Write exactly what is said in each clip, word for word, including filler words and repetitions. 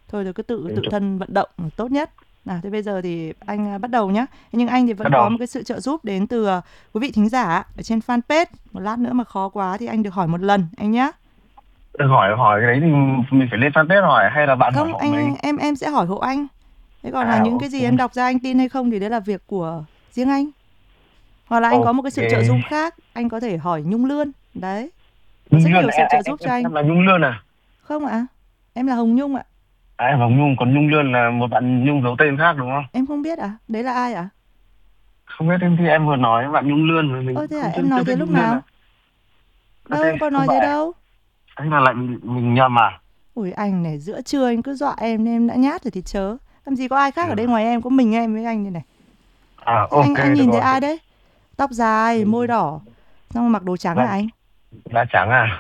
Thôi rồi cứ tự Mình tự chụp thân vận động là tốt nhất. Nào, thế bây giờ thì anh à, bắt đầu nhá. Thế nhưng anh thì bắt vẫn đầu. có một cái sự trợ giúp đến từ à, quý vị thính giả ở trên fanpage. Một lát nữa mà khó quá thì anh được hỏi một lần anh nhá. Được, hỏi hỏi cái đấy thì mình phải lên fanpage hỏi hay là bạn hỏi Không, hộ anh mình? em em sẽ hỏi hộ anh. Thế còn là À, những cái ok. gì em đọc ra anh tin hay không thì đấy là việc của riêng anh. Hoặc là anh có một cái Ok. sự trợ giúp khác, anh có thể hỏi Nhung Lươn. Đấy, có Nhung rất Lươn nhiều à? sự em, trợ em, giúp cho em, anh. em là Nhung Lươn à? Không ạ? Em là Hồng Nhung ạ. À, em Hồng Nhung, còn Nhung Lươn là một bạn Nhung giấu tên khác đúng không? Em không biết à? Đấy là ai ạ? Không biết, em thì em vừa nói bạn Nhung Lươn mà mình Ơ thế à, không chưa, em chưa nói biết thế lúc Nhung Lươn nào? à? À, Đâu thế em có không nói thế phải à? đâu. Thế là lại mình, mình nhầm à? Ui anh này, giữa trưa anh cứ dọa em nên em đã nhát rồi thì chớ. Làm gì có ai khác ở đây Ừ. ngoài em, có mình em với anh đây này. À, Thế anh ok, anh được nhìn thấy rồi. ai đấy? Tóc dài, Mình môi đỏ, xong mặc đồ trắng da, à anh? da trắng à?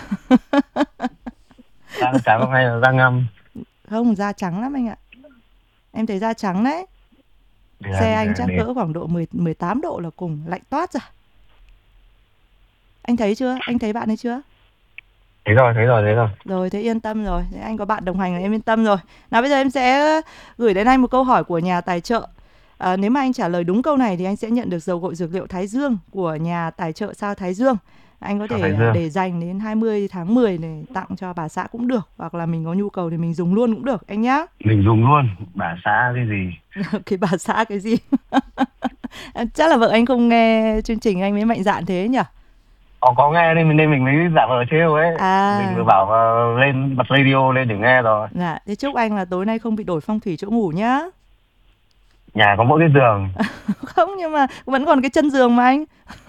Da trắng hay là da ngăm? Không, da trắng lắm anh ạ. Em thấy da trắng đấy. Đẹp, Xe anh đẹp, chắc đẹp. cỡ khoảng độ mười mười tám độ là cùng, lạnh toát ra. Anh thấy chưa? Anh thấy bạn ấy chưa? Thấy rồi, thấy rồi, thấy rồi. Rồi, thế yên tâm rồi. Thế anh có bạn đồng hành là em yên tâm rồi. Nào bây giờ em sẽ gửi đến anh một câu hỏi của nhà tài trợ. À, nếu mà anh trả lời đúng câu này thì anh sẽ nhận được dầu gội dược liệu Thái Dương của nhà tài trợ Sao Thái Dương. Anh có Sao thể thấy à, Dương? để dành đến hai mươi tháng mười để tặng cho bà xã cũng được. Hoặc là mình có nhu cầu thì mình dùng luôn cũng được anh nhá. Mình dùng luôn. Bà xã cái gì? Cái bà xã cái gì? Chắc là vợ anh không nghe chương trình anh mới mạnh dạn thế nhỉ? Có, có nghe nên mình, nên mình mới giả vờ trêu ấy. Mình vừa À, bảo ờ, lên bật radio lên để nghe rồi. dạ, thế chúc anh là tối nay không bị đổi phong thủy chỗ ngủ nhá. Nhà có mỗi cái giường. Không, nhưng mà vẫn còn cái chân giường mà anh.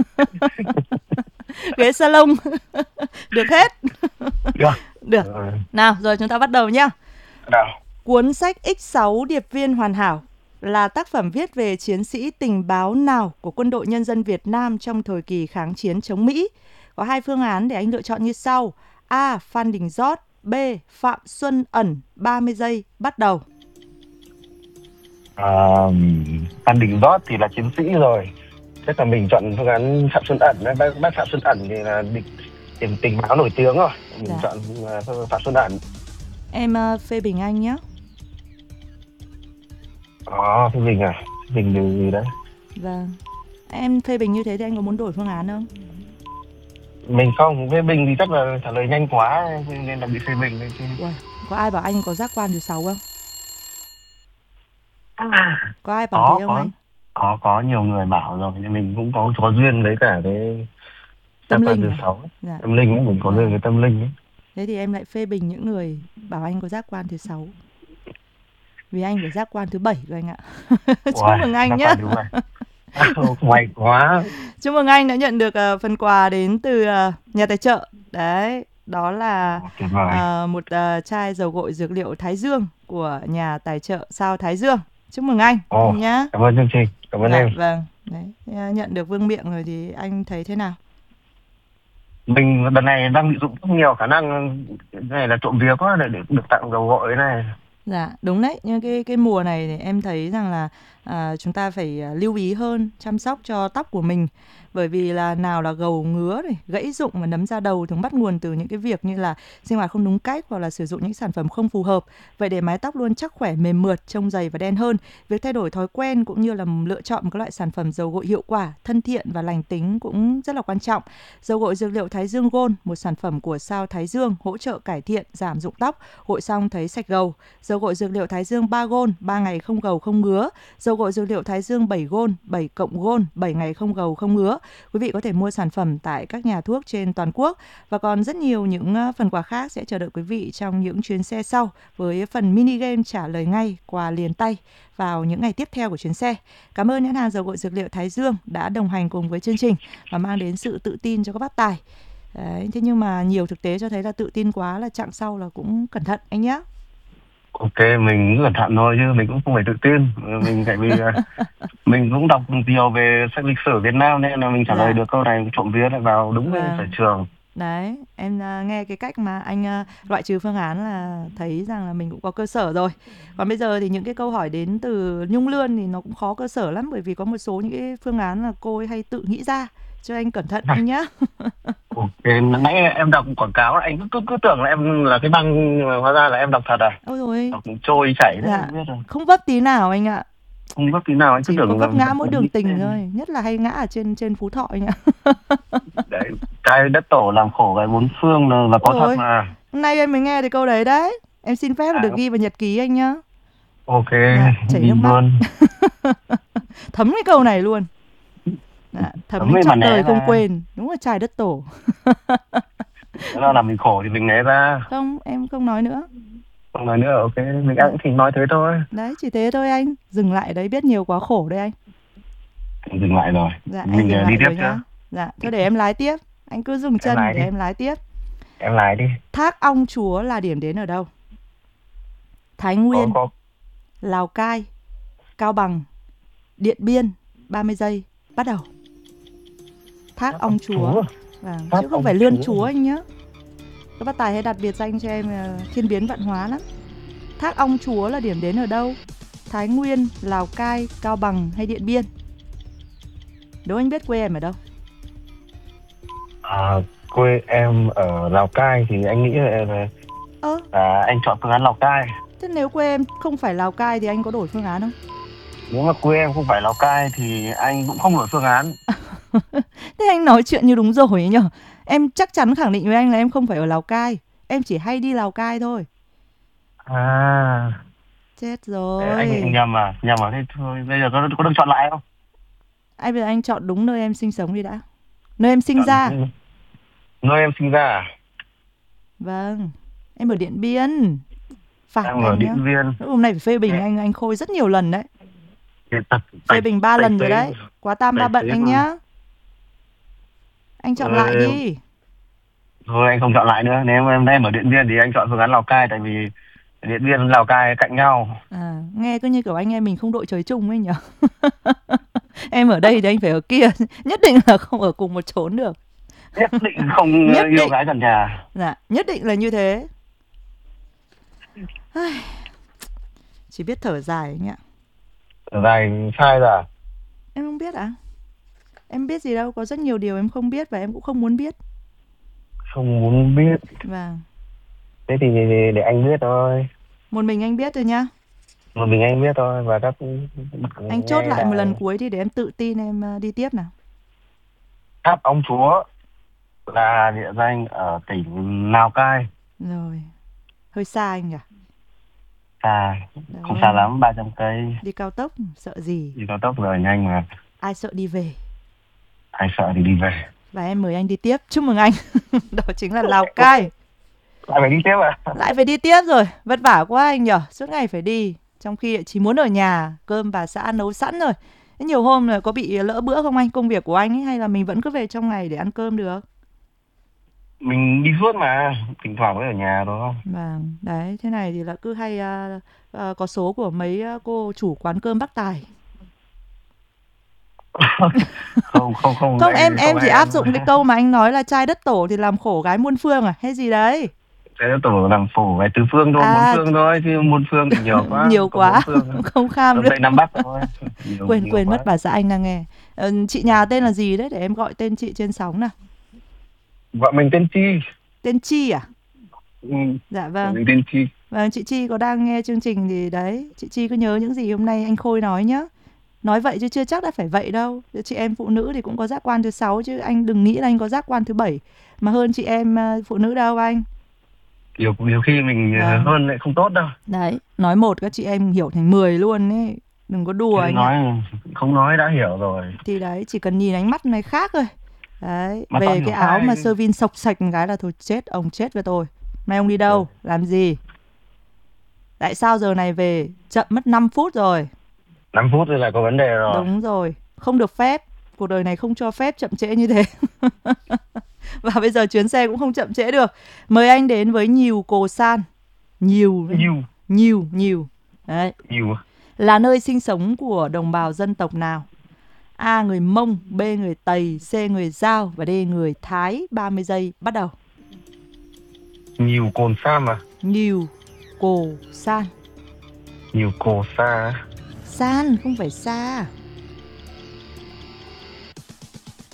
Ghế salon. Được hết. Được. Được. Rồi. Nào, rồi chúng ta bắt đầu nhá. Nào. Cuốn sách X sáu Điệp viên hoàn hảo là tác phẩm viết về chiến sĩ tình báo nào của Quân đội Nhân dân Việt Nam trong thời kỳ kháng chiến chống Mỹ? Có hai phương án để anh lựa chọn như sau. A. Phan Đình Giót. B. Phạm Xuân Ẩn. ba mươi giây, bắt đầu. À, Phan Đình Giót thì là chiến sĩ rồi. Chắc là mình chọn phương án Phạm Xuân Ẩn. Bác, bác Phạm Xuân Ẩn thì là địch tình, tình báo nổi tiếng rồi. Mình Dạ. chọn uh, Phạm Xuân Ẩn. Em uh, phê bình anh nhé. Ờ, à, mình à? Mình điều gì đấy? Vâng. Em phê bình như thế thì anh có muốn đổi phương án không? Mình không, với mình thì chắc là trả lời nhanh quá nên là bị phê bình đấy chứ. Uầy, có ai bảo anh có giác quan thứ sáu không? À, Có ai bảo thế có không có anh? có có nhiều người bảo rồi nhưng mình cũng có có duyên với cả cái giác Tâm quan linh thứ à? sáu. Dạ. Tâm linh ấy, mình có duyên Vâng. với tâm linh ấy. Thế thì em lại phê bình những người bảo anh có giác quan thứ sáu. Vì anh phải giác quan thứ bảy rồi anh ạ. Chúc Uầy, mừng anh giác nhé. quan thứ bảy. May quá. Chúc mừng anh đã nhận được uh, phần quà đến từ uh, nhà tài trợ. Đấy, đó là Ồ, tuyệt vời. uh, một uh, chai dầu gội dược liệu Thái Dương của nhà tài trợ Sao Thái Dương. Chúc mừng anh, Ồ, anh nhá. cảm ơn chương trình, cảm ơn Dạ, em. vâng. Đấy, nhận được vương miện rồi thì anh thấy thế nào? Mình đợt này đang bị dụng rất nhiều khả năng cái này là trộm vía quá để, để được tặng dầu gội này. Dạ, đúng đấy. Nhưng cái cái mùa này thì em thấy rằng là à, chúng ta phải à, lưu ý hơn chăm sóc cho tóc của mình. Bởi vì là nào là gầu ngứa này, gãy rụng và nấm da đầu thường bắt nguồn từ những cái việc như là sinh hoạt không đúng cách hoặc là sử dụng những sản phẩm không phù hợp. Vậy để mái tóc luôn chắc khỏe, mềm mượt, trông dày và đen hơn, việc thay đổi thói quen cũng như là lựa chọn một cái loại sản phẩm dầu gội hiệu quả, thân thiện và lành tính cũng rất là quan trọng. Dầu gội dược liệu Thái Dương Gold, một sản phẩm của Sao Thái Dương, hỗ trợ cải thiện, giảm rụng tóc, gội xong thấy sạch gầu. Dầu gội dược liệu Thái Dương ba Gold, ba ngày không gầu không ngứa. Dầu gội dược liệu Thái Dương bảy Gold, bảy cộng Gold, bảy ngày không gầu không ngứa. Quý vị có thể mua sản phẩm tại các nhà thuốc trên toàn quốc và còn rất nhiều những phần quà khác sẽ chờ đợi quý vị trong những chuyến xe sau với phần mini game trả lời ngay, quà liền tay vào những ngày tiếp theo của chuyến xe. Cảm ơn nhãn hàng dầu gội dược liệu Thái Dương đã đồng hành cùng với chương trình và mang đến sự tự tin cho các bác tài. Đấy, thế nhưng mà nhiều thực tế cho thấy là tự tin quá là chặng sau là cũng cẩn thận anh nhé. Ok, mình cũng cẩn thận thôi chứ mình cũng không phải tự tin. Mình tại vì ờ, mình cũng đọc nhiều về sách lịch sử Việt Nam nên là mình trả lời Dạ, được câu này trộm vía lại vào đúng cái sở vâng. trường. Đấy, em uh, nghe cái cách mà anh uh, loại trừ phương án là thấy rằng là mình cũng có cơ sở rồi. Còn bây giờ thì những cái câu hỏi đến từ Nhung Lươn thì nó cũng khó cơ sở lắm bởi vì có một số những cái phương án là cô ấy hay tự nghĩ ra cho anh cẩn thận anh nhá. Ok, nãy em đọc quảng cáo anh cứ cứ, cứ tưởng là em là cái băng nhưng mà hóa ra là em đọc thật à? Ôi rồi. Đọc trôi chảy đấy, Dạ. em biết rồi. Không vấp tí nào anh ạ. Không vấp tí nào, anh cứ Chỉ tưởng có là vấp ngã mỗi đường tình tên. thôi, nhất là hay ngã ở trên trên Phú Thọ anh ạ. Đấy, cái đất tổ làm khổ cái bốn phương là, là có Ôi thật ôi. mà. Hôm nay em mới nghe được câu đấy đấy. Em xin phép là À, được ghi vào nhật ký anh nhá. ok, Dạ, chảy đi nước mắt. luôn. Thấm cái câu này luôn. Dạ, thấm Thấm đến lên mà trọn né đời không ra. quên. Đúng là trai đất tổ. Nếu nào làm mình khổ thì mình né ra. Không, em không nói nữa. Không nói nữa, ok, mình Dạ. cũng chỉ nói thế thôi. Đấy, chỉ thế thôi anh. Dừng lại đấy, biết nhiều quá khổ đấy anh. Anh dừng lại rồi. Dạ, Mình anh dừng đi lại tiếp rồi chưa? nhá. Dạ, thôi để em lái tiếp. Anh cứ dừng Em chân lái để đi. em lái tiếp. Em lái đi. Thác Ong Chúa là điểm đến ở đâu? Thái Nguyên, Có, có. Lào Cai, Cao Bằng, Điện Biên. ba mươi giây, bắt đầu. Thác Thác Ong Ong Chúa. Chúa. Vâng, Thác chứ không Ong phải Lươn Chúa. Chúa anh nhá. Các bác tài hay đặt biệt danh cho em uh, thiên biến vạn hóa lắm. Thác Ong Chúa là điểm đến ở đâu? Thái Nguyên, Lào Cai, Cao Bằng hay Điện Biên? Đố anh biết quê em ở đâu? À, quê em ở Lào Cai thì anh nghĩ là Ơ, à, anh chọn phương án Lào Cai. thế nếu quê em không phải Lào Cai thì anh có đổi phương án không? Nếu mà quê em không phải Lào Cai thì anh cũng không đổi phương án. Thế anh nói chuyện như đúng rồi ấy nhở? Em chắc chắn khẳng định với anh là em không phải ở Lào Cai. Em chỉ hay đi Lào Cai thôi. À, Chết thế rồi. anh anh nhầm à? Nhầm à? Thế thôi, bây giờ có, có được chọn lại không? Anh bây giờ anh chọn đúng nơi em sinh sống đi đã. Nơi em sinh Chọn ra. nơi em sinh ra à? Vâng, em ở Điện Biên. Phạt Em ở anh nhá. Điện Biên. Hôm nay phải phê bình anh, anh Khôi rất nhiều lần đấy. Điện tập, Phê tài, bình ba tài lần rồi xế. đấy. Quá tam ba Tài bận xế anh mà. nhá. Anh chọn Ờ, lại đi. thôi anh không chọn lại nữa. Nếu em em ở Điện Biên thì anh chọn phương án Lào Cai, tại vì Điện Biên với Lào Cai cạnh nhau. À, nghe cứ như kiểu anh em mình không đội trời chung ấy nhở. Em ở đây thì anh phải ở kia. Nhất định là không ở cùng một chốn được. Nhất định không Nhất yêu định. gái gần nhà. Dạ, nhất định là như thế. Ai, chỉ biết thở dài anh ạ. Thở dài sai rồi à? Em không biết à? Em biết gì đâu, có rất nhiều điều em không biết và em cũng không muốn biết. Không muốn biết. Vâng. Thế thì để, để anh biết thôi. Một mình anh biết rồi nhá. Một mình anh biết thôi. Và các Anh chốt lại đài. một lần cuối đi để em tự tin em uh, đi tiếp nào. Tháp Ông Chúa là địa danh ở tỉnh Lào Cai. Rồi. Hơi xa anh nhỉ? Xa, Rồi. không xa lắm, ba trăm cây. Đi cao tốc sợ gì? Đi cao tốc rồi nhanh mà. Ai sợ đi về? Ai sợ thì đi về. Và em mời anh đi tiếp. Chúc mừng anh. Đó chính là Lào Cai. Lại phải đi tiếp à? Lại phải đi tiếp rồi. Vất vả quá anh nhở. Suốt ngày phải đi. Trong khi chỉ muốn ở nhà, cơm bà xã nấu sẵn rồi. Thế nhiều hôm là có bị lỡ bữa không anh? Công việc của anh ấy, hay là mình vẫn cứ về trong ngày để ăn cơm được? Mình đi suốt mà, thỉnh thoảng mới ở nhà thôi. Vâng, đấy, thế này thì là cứ hay uh, uh, có số của mấy uh, cô chủ quán cơm Bắc Tài. Không, không, không. Không, em em chỉ áp em. dụng cái câu mà anh nói là trai đất tổ thì làm khổ gái muôn phương à? Hay gì đấy? Trai đất tổ làm phổ về tứ phương thôi, À, bốn phương thôi, chứ muôn phương thì nhiều quá. Nhiều Có quá, bốn phương. không kham Đông được. Tây Nam Bắc thôi. Nhiều, Quên nhiều quên quá. mất bà xã anh đang nghe. Ờ, chị nhà tên là gì đấy để em gọi tên chị trên sóng nào. Vợ mình tên Chi. Tên Chi à? Ừ. Dạ Vợ vâng. mình tên Chi. Vâng, chị Chi có đang nghe chương trình thì đấy, chị Chi cứ nhớ những gì hôm nay anh Khôi nói nhá. Nói vậy chứ chưa chắc đã phải vậy đâu. Chị em phụ nữ thì cũng có giác quan thứ sáu chứ anh đừng nghĩ là anh có giác quan thứ bảy mà hơn chị em phụ nữ đâu anh. Nhiều, nhiều khi mình Vâng. hơn lại không tốt đâu. Đấy, nói một các chị em hiểu thành mười luôn ấy. Đừng có đùa anh nói ạ. Không nói đã hiểu rồi. Thì đấy, chỉ cần nhìn ánh mắt này khác thôi. Đấy, Mà về cái áo sai. mà sơ vin sọc sạch một cái là thôi chết, ông chết với tôi. Nay ông đi đâu, ừ. làm gì? Tại sao giờ này về chậm mất năm phút rồi? năm phút rồi là có vấn đề rồi. Đúng rồi, không được phép. Cuộc đời này không cho phép chậm trễ như thế. Và bây giờ chuyến xe cũng không chậm trễ được. Mời anh đến với Nhiều Cồ San. Nhiều Nhiều. Nhiều, nhiều. Đấy. Nhiều. Là nơi sinh sống của đồng bào dân tộc nào? A. Người Mông, B. Người Tày, C. Người Dao và D. Người Thái. ba mươi giây, bắt đầu. Nhiều Cồn Sam à? Nhiều Cồ San. Nhiều Cồ Sa. San, không phải xa.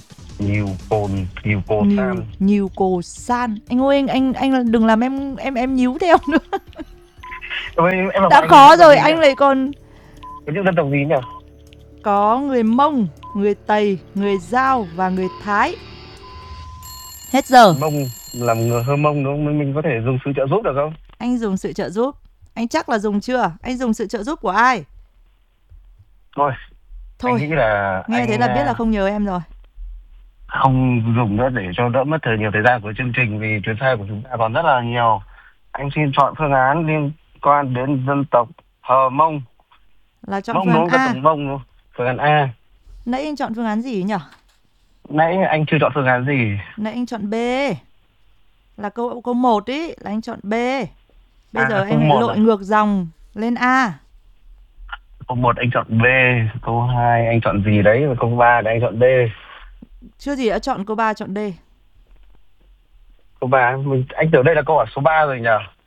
Nhiều cồn, nhiều cồn Nhiều san. nhiều cồ san. Anh ơi anh anh anh đừng làm em em em nhíu theo nữa. Ôi, em bảo Đã anh khó dân tộc rồi gì nhỉ? anh lại còn Có những dân tộc gì nhỉ? có người Mông, người Tày, người Dao và người Thái. Hết giờ. Mông, làm người Hơ Mông đúng không? Mình mình có thể dùng sự trợ giúp được không? Anh dùng sự trợ giúp. Anh chắc là dùng chưa? Anh dùng sự trợ giúp của ai? Thôi, anh Thôi, nghĩ là nghe thế anh là biết là à, không nhớ em rồi. không dùng nữa để cho đỡ mất thời nhiều thời gian của chương trình vì chuyến xe của chúng ta còn rất là nhiều. Anh xin chọn phương án liên quan đến dân tộc Hờ Mông. Là chọn Mông phương đúng án không? Dân tộc A. Mông đúng không? Phương án A. Nãy anh chọn phương án gì nhỉ? Nãy anh chưa chọn phương án gì? Nãy anh chọn B. Là câu câu một ý là anh chọn B. Bây giờ À, câu anh lại một lội à? ngược dòng lên A. Câu một anh chọn B, câu hai anh chọn gì đấy, và câu ba anh chọn D. Chưa gì đã chọn câu ba chọn D. Câu ba mình anh tưởng đây là câu hỏi số ba rồi nhỉ?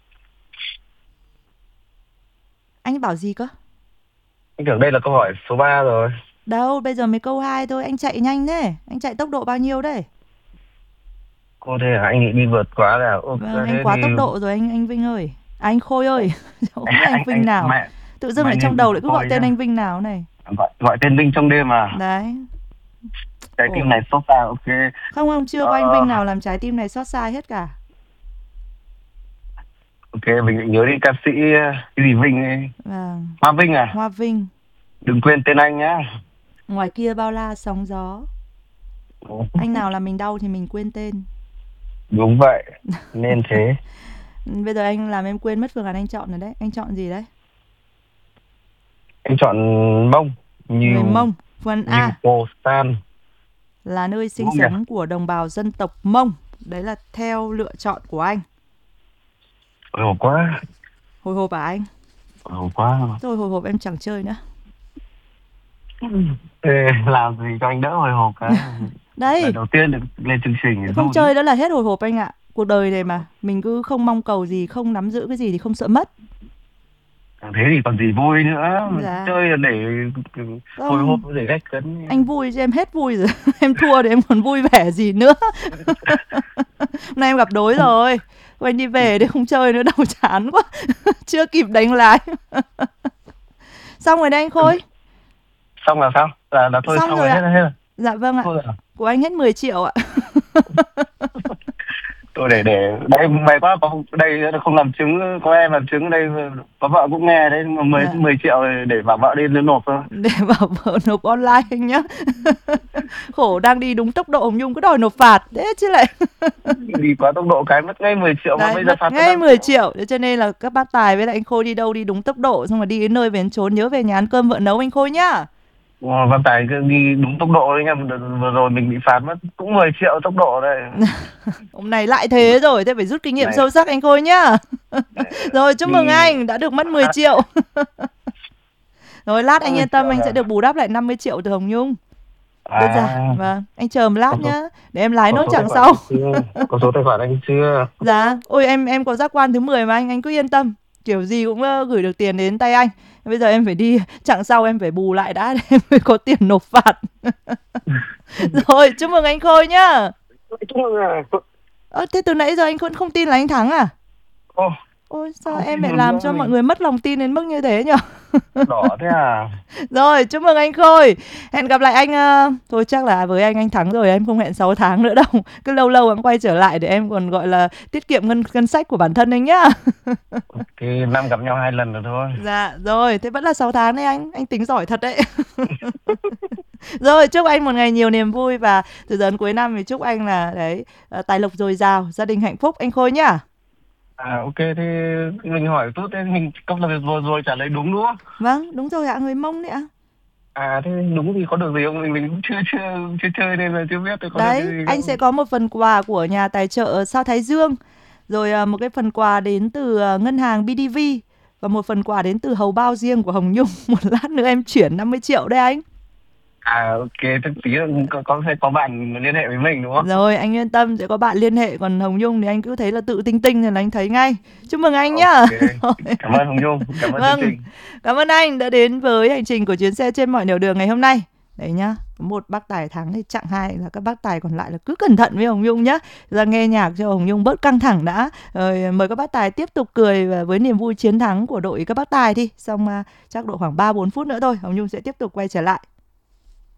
Anh bảo gì cơ? Anh tưởng đây là câu hỏi số ba rồi. Đâu, bây giờ mới câu hai thôi, anh chạy nhanh thế. Anh chạy tốc độ bao nhiêu đấy? Cô thế à, anh nghĩ đi vượt quá là ok. Vâng, anh Thế quá thì tốc độ rồi anh anh Vinh ơi. À, anh Khôi ơi. Không biết anh anh Vinh anh nào. mẹ Tự dưng lại mẹ trong nên đầu lại cứ gọi coi tên nhá. anh Vinh nào này. Gọi gọi tên Vinh trong đêm à? Đấy. Trái tim Ồ. này xót xa, ok. Không không, chưa có anh Ờ, Vinh nào làm trái tim này xót xa hết cả. ok, mình lại nhớ đi ca sĩ ờ, cái gì Vinh ấy. Vâng, Hoa Vinh à? Hoa Vinh. Đừng quên tên anh nhá. Ngoài kia bao la sóng gió. Anh nào làm mình đau thì mình quên tên. Đúng vậy, nên thế. Bây giờ anh làm em quên mất phương án anh chọn rồi đấy. Anh chọn gì đấy? Anh chọn Mông. Người Nhiều Mông. Phương án nhiều A cô san. là nơi sinh Đúng không nhỉ? sống của đồng bào dân tộc Mông. Đấy là theo lựa chọn của anh. Hồi hộp quá. Hồi hộp à anh? Hồi hộp quá. Thôi hồi hộp em chẳng chơi nữa. Ê, làm gì cho anh đỡ hồi hộp cái. Đấy, Lần đầu tiên được lên chương trình không run. chơi đó là hết hồi hộp anh ạ. Cuộc đời này mà, mình cứ không mong cầu gì, không nắm giữ cái gì thì không sợ mất. Thế thì còn gì vui nữa. Dạ. Chơi là để hồi Không, hộp để gách cấn. anh vui chứ em hết vui rồi. Em thua thì em còn vui vẻ gì nữa. Hôm nay em gặp đối rồi. Cô anh đi về để không chơi nữa, đầu chán quá. Chưa kịp đánh lái. Xong rồi đấy anh Khôi. Xong là sao? Là, là thôi Xong xong rồi rồi ạ. hết hết rồi. Dạ vâng ạ. Thôi à? Của anh hết mười triệu ạ. Tôi để để đây mày quá, có đây không làm chứng, có em làm chứng đây, có vợ cũng nghe đấy, mà mười Dạ. mười triệu để bảo vợ đi lên nộp thôi. Để bảo vợ nộp online anh nhá. Khổ đang đi đúng tốc độ Hồng Nhung cứ đòi nộp phạt. Thế chứ lại. Đi quá tốc độ cái mất ngay mười triệu. Đấy, mà bây giờ mất phạt ngay mười triệu. Thế cho nên là các bác Tài với lại anh Khôi đi đâu đi đúng tốc độ, xong rồi đi đến nơi về đến chốn nhớ về nhà ăn cơm vợ nấu anh Khôi nhá. Ờ, Văn Tài cứ đi đúng tốc độ đấy nha. Vừa rồi mình bị phạt mất cũng mười triệu tốc độ đây. Hôm nay lại thế rồi, thế phải rút kinh nghiệm Này. sâu sắc anh Khôi nhá. Rồi chúc Đi- mừng anh đã được mất mười triệu. Rồi lát anh mười yên tâm, triệu anh à? sẽ được bù đắp lại năm mươi triệu từ Hồng Nhung. À, Đơn giản. Vâng, anh chờ một lát Có số- nhá, để em lái có nốt số chặng tài khoản sau. anh chưa? Có số tài khoản anh chưa? Dạ, ôi em em có giác quan thứ mười mà anh, anh cứ yên tâm. Kiểu gì cũng uh, gửi được tiền đến tay anh. Bây giờ em phải đi chặng sau, em phải bù lại đã để em mới có tiền nộp phạt. Rồi, chúc mừng anh Khôi nhá. Chúc mừng à. Ơ, thế từ nãy giờ anh vẫn không tin là anh thắng à? Ô, Ôi sao không em tin lại được làm nữa cho mình. mọi người mất lòng tin đến mức như thế nhở? Đỏ thế à? Rồi, chúc mừng anh Khôi. Hẹn gặp lại anh. Uh... Thôi chắc là với anh anh thắng rồi, em không hẹn sáu tháng nữa đâu. Cứ lâu lâu em quay trở lại để em còn gọi là tiết kiệm ngân ngân sách của bản thân anh nhá. Ok, năm gặp nhau hai lần rồi thôi. Dạ, rồi, thế vẫn là sáu tháng đấy anh. Anh tính giỏi thật đấy. Rồi, chúc anh một ngày nhiều niềm vui và từ giờ đến cuối năm thì chúc anh là đấy, tài lộc dồi dào, gia đình hạnh phúc anh Khôi nhá. À ok, thế mình hỏi tốt thế mình câu là vừa rồi trả lời đúng đúng không? Vâng, đúng rồi ạ, người Mông đấy ạ. À thế đúng thì có được gì không? Mình mình cũng chưa chưa chưa chơi nên là chưa biết có Đấy, được cái gì anh không? sẽ có một phần quà của nhà tài trợ Sao Thái Dương. Rồi à, một cái phần quà đến từ à, ngân hàng bê đê vê. Và một phần quà đến từ hầu bao riêng của Hồng Nhung. Một lát nữa em chuyển năm mươi triệu đấy anh. À ok, tức tí là có, có sẽ có bạn liên hệ với mình đúng không? Rồi anh yên tâm, sẽ có bạn liên hệ. Còn Hồng Nhung thì anh cứ thấy là tự tinh tinh thì là anh thấy ngay. Chúc mừng anh nhá. Ok, cảm ơn Hồng Nhung, cảm ơn Vâng, chương trình. cảm ơn anh đã đến với hành trình của chuyến xe trên mọi nẻo đường ngày hôm nay. Đấy nhá, một bác tài thắng thì chặng hai là các bác tài còn lại là cứ cẩn thận với Hồng Nhung nhá. Ra nghe nhạc cho Hồng Nhung bớt căng thẳng đã. Rồi mời các bác tài tiếp tục cười với niềm vui chiến thắng của đội các bác tài đi. Xong uh, chắc độ khoảng ba bốn phút nữa thôi Hồng Nhung sẽ tiếp tục quay trở lại.